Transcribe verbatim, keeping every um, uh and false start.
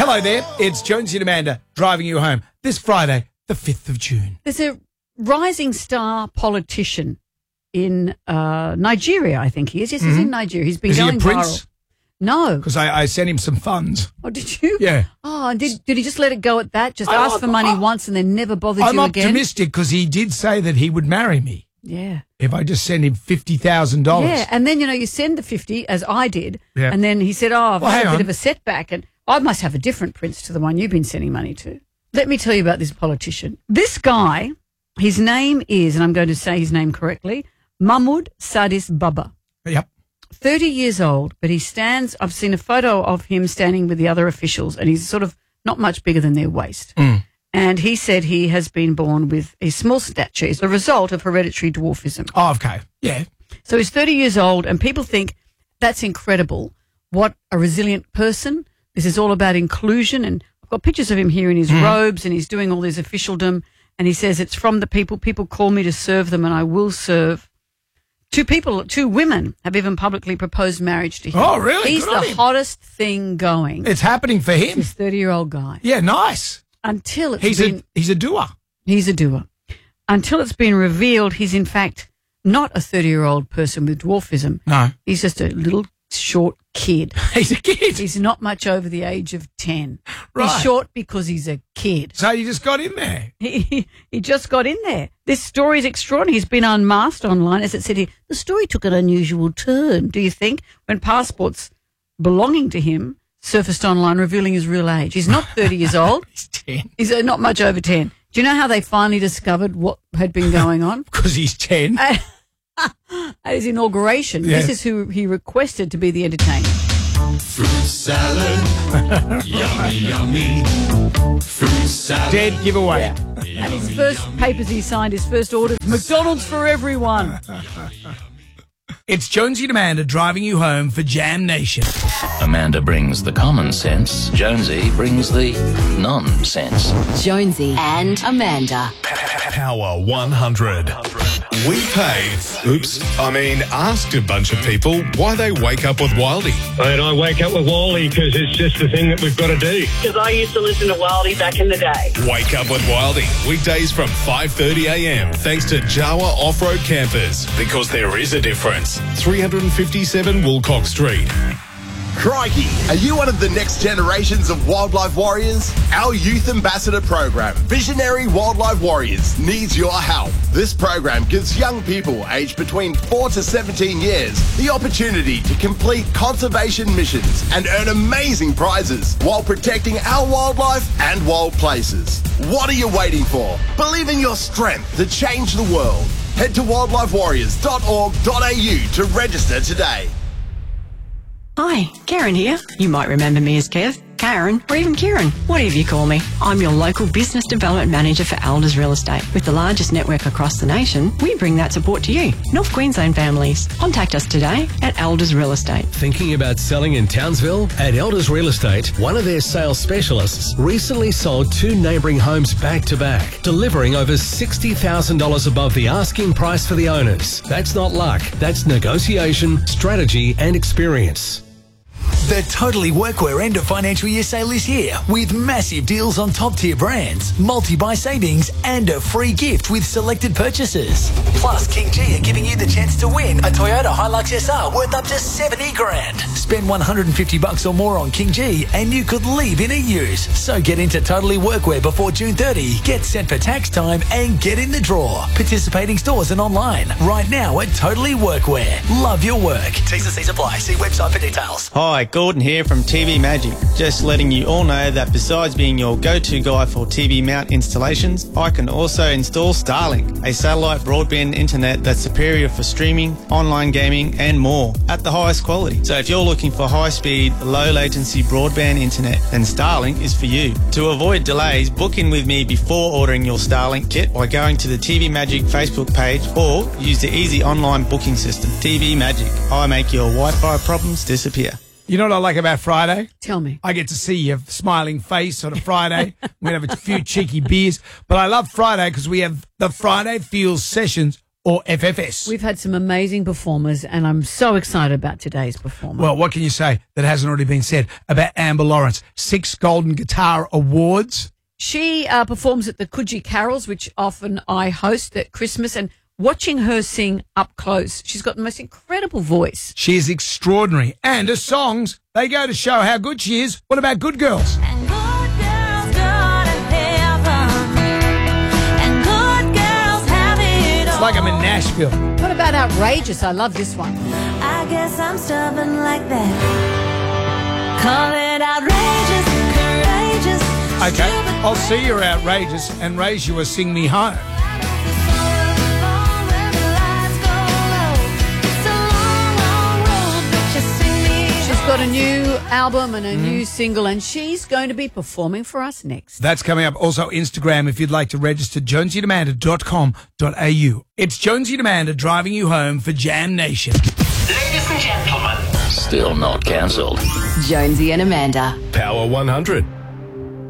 Hello there. It's Jonesy and Amanda driving you home this Friday, the fifth of June. There's a rising star politician in uh, Nigeria, I think he is. Yes, he's Mhm. in Nigeria. He's been Is he going a prince? viral. No. Because I, I sent him some funds. Oh, did you? Yeah. Oh, and did, did he just let it go at that? Just I- ask for money I- once and then never bothered I'm you again? optimistic because he did say that he would marry me Yeah. if I just sent him fifty thousand dollars. Yeah, and then, you know, you send the fifty, as I did, Yeah. and then he said, oh, I've Well, had hang a bit on. of a setback, and I must have a different prince to the one you've been sending money to. Let me tell you about this politician. This guy, his name is, and I'm going to say his name correctly, Mahmoud Sadis Baba. Yep. thirty years old, but he stands, I've seen a photo of him standing with the other officials, and he's sort of not much bigger than their waist. Mm. And he said he has been born with a small stature as a result of hereditary dwarfism. Oh, okay. Yeah. So he's thirty years old, and people think that's incredible. What a resilient person. This is all about inclusion. And I've got pictures of him here in his Mm. robes, and he's doing all this officialdom. And he says, it's from the people. People call me to serve them, and I will serve. Two people, two women have even publicly proposed marriage to him. Oh, really? He's Good on the him. hottest thing going. It's happening for him. This thirty-year-old guy. Yeah, nice. Until it's He's been... a he's a doer. He's a doer. Until it's been revealed he's in fact not a thirty-year-old person with dwarfism. No. He's just a little short kid. He's a kid. He's not much over the age of ten. Right. He's short because he's a kid. So you just got in there. He, he just got in there. This story is extraordinary. He's been unmasked online. As it said here, the story took an unusual turn, do you think, when passports belonging to him surfaced online revealing his real age. He's not thirty years old. He's ten. He's uh, not much over ten. Do you know how they finally discovered what had been going on? Because he's ten. At his inauguration, Yeah. this is who he requested to be the entertainer. Fruit salad, yummy, yummy. Fruit salad. Dead giveaway. And his first papers he signed, his first orders, McDonald's for everyone. It's Jonesy and Amanda driving you home for Jam Nation. Amanda brings the common sense. Jonesy brings the nonsense. Jonesy and Amanda. Power one hundred. We paid, oops, I mean asked a bunch of people why they wake up with Wildy. And I wake up with Wally because it's just the thing that we've got to do. Because I used to listen to Wildy back in the day. Wake up with Wildy, weekdays from five thirty a m thanks to Jawa Off-Road Campers. Because there is a difference. three fifty-seven Woolcock Street. Crikey, are you one of the next generations of wildlife warriors? Our Youth Ambassador program, Visionary Wildlife Warriors, needs your help. This program gives young people aged between four to seventeen years the opportunity to complete conservation missions and earn amazing prizes while protecting our wildlife and wild places. What are you waiting for? Believe in your strength to change the world. Head to wildlife warriors dot org dot a u to register today. Hi, Karen here. You might remember me as Kev, Karen, or even Kieran, whatever you call me. I'm your local business development manager for Elders Real Estate. With the largest network across the nation, we bring that support to you, North Queensland families. Contact us today at Elders Real Estate. Thinking about selling in Townsville? At Elders Real Estate, one of their sales specialists recently sold two neighbouring homes back to back, delivering over sixty thousand dollars above the asking price for the owners. That's not luck, that's negotiation, strategy and experience. The Totally Workwear end of financial year sale is here with massive deals on top tier brands, multi-buy savings and a free gift with selected purchases. Plus, King G are giving you the chance to win a Toyota Hilux S R worth up to seventy grand. Spend one hundred fifty bucks or more on King G and you could leave in a use. So get into Totally Workwear before June thirtieth, get sent for tax time and get in the draw. Participating stores and online right now at Totally Workwear. Love your work. T's and C's apply. See website for details. Hi, Gordon here from T V Magic. Just letting you all know that besides being your go-to guy for T V mount installations, I can also install Starlink, a satellite broadband internet that's superior for streaming, online gaming and more at the highest quality. So if you're looking for high-speed, low-latency broadband internet, then Starlink is for you. To avoid delays, book in with me before ordering your Starlink kit by going to the T V Magic Facebook page or use the easy online booking system. T V Magic. I make your Wi-Fi problems disappear. You know what I like about Friday? Tell me. I get to see your smiling face on a Friday. We have a few cheeky beers. But I love Friday because we have the Friday Feels sessions or F F S. We've had some amazing performers, and I'm so excited about today's performer. Well, what can you say that hasn't already been said about Amber Lawrence? Six Golden Guitar Awards. She uh, performs at the Coogee Carols, which often I host at Christmas, and watching her sing up close, she's got the most incredible voice. She is extraordinary. And her songs, they go to show how good she is. What about Good Girls? And good girls go to heaven, and good girls have it all. It's like I'm in Nashville. What about Outrageous? I love this one. I guess I'm stubborn like that. Call it outrageous, courageous. Okay, I'll see you're outrageous and raise you a Sing Me Home. She's got a new album and a mm. new single, and she's going to be performing for us next. That's coming up. Also, Instagram, if you'd like to register, jonesy and amanda dot com dot a u. It's Jonesy and Amanda driving you home for Jam Nation. Ladies and gentlemen. Still not cancelled. Jonesy and Amanda. Power one hundred.